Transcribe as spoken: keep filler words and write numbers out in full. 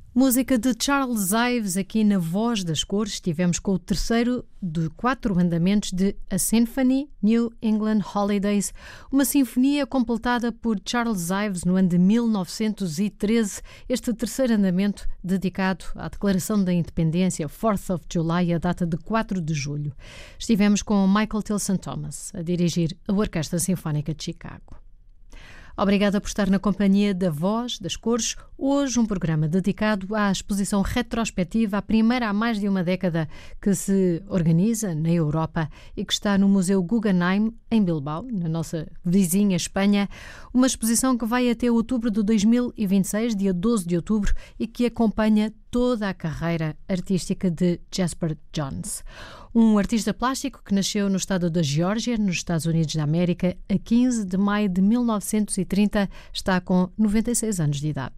Música de Charles Ives aqui na Voz das Cores. Estivemos com o terceiro de quatro andamentos de A Symphony, New England Holidays, uma sinfonia completada por Charles Ives no ano de mil novecentos e treze. Este terceiro andamento dedicado à Declaração da Independência, fourth of July, a data de quatro de julho. Estivemos com Michael Tilson Thomas a dirigir a Orquestra Sinfónica de Chicago. Obrigada por estar na companhia da Voz das Cores. Hoje um programa dedicado à exposição retrospectiva, a primeira há mais de uma década que se organiza na Europa e que está no Museu Guggenheim, em Bilbao, na nossa vizinha Espanha. Uma exposição que vai até outubro de dois mil e vinte e seis, dia doze de outubro, e que acompanha toda a carreira artística de Jasper Johns. Um artista plástico que nasceu no estado da Geórgia, nos Estados Unidos da América, a quinze de maio de mil novecentos e trinta, está com noventa e seis anos de idade.